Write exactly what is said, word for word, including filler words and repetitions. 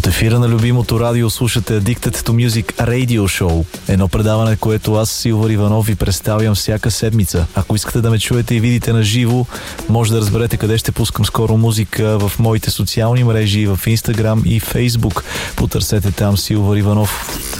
От ефира на любимото радио слушате Addicted to Music Radio Show. Едно предаване, което аз, Силвър Иванов, ви представям всяка седмица. Ако искате да ме чуете и видите на живо, може да разберете къде ще пускам скоро музика в моите социални мрежи, в Instagram и Facebook. Потърсете там Силвър Иванов.